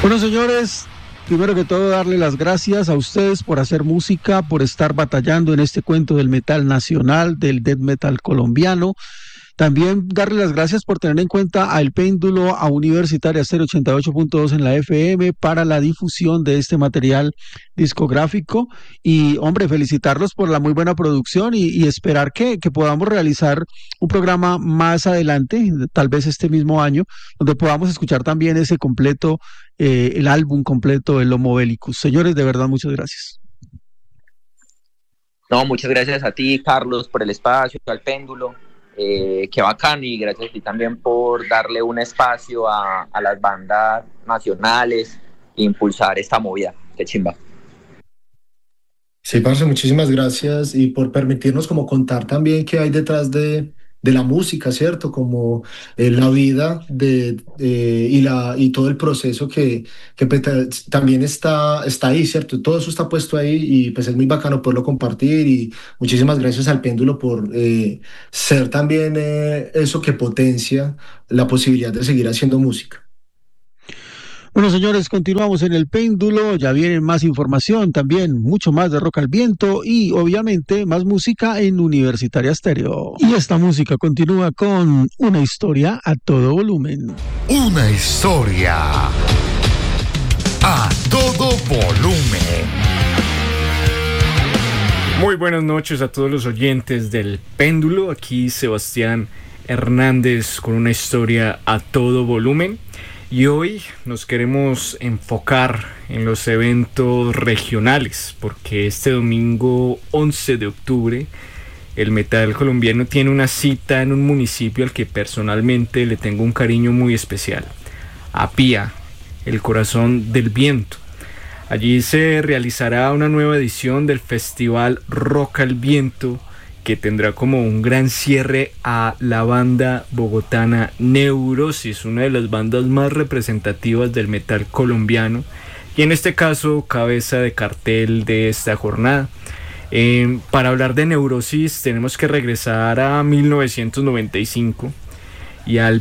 Bueno, señores, primero que todo darle las gracias a ustedes por hacer música, por estar batallando en este cuento del metal nacional, del death metal colombiano. También darle las gracias por tener en cuenta a El Péndulo, a Universitaria 088.2 en la FM para la difusión de este material discográfico. Y, hombre, felicitarlos por la muy buena producción y esperar que podamos realizar un programa más adelante, tal vez este mismo año, donde podamos escuchar también ese completo, el álbum completo, el Homo Bellicus. Señores, de verdad, muchas gracias. No, muchas gracias a ti, Carlos, por el espacio, al Péndulo. Qué bacán, y gracias a ti también por darle un espacio a las bandas nacionales e impulsar esta movida. Qué chimba. Sí, parce, muchísimas gracias y por permitirnos como contar también qué hay detrás de la música, ¿cierto? Como la vida y todo el proceso que también está ahí, ¿cierto? Todo eso está puesto ahí y pues es muy bacano poderlo compartir y muchísimas gracias al Péndulo por ser también eso que potencia la posibilidad de seguir haciendo música. Bueno, señores, continuamos en El Péndulo, ya viene más información también, mucho más de Rock al Viento y obviamente más música en Universitaria Stereo. Y esta música continúa con una historia a todo volumen. Una historia a todo volumen. Muy buenas noches a todos los oyentes del Péndulo, aquí Sebastián Hernández con una historia a todo volumen. Y hoy nos queremos enfocar en los eventos regionales, porque este domingo 11 de octubre el metal colombiano tiene una cita en un municipio al que personalmente le tengo un cariño muy especial, Apía, el corazón del viento. Allí se realizará una nueva edición del Festival Rock al Viento, que tendrá como un gran cierre a la banda bogotana Neurosis, una de las bandas más representativas del metal colombiano, y en este caso cabeza de cartel de esta jornada. Para hablar de Neurosis tenemos que regresar a 1995 y al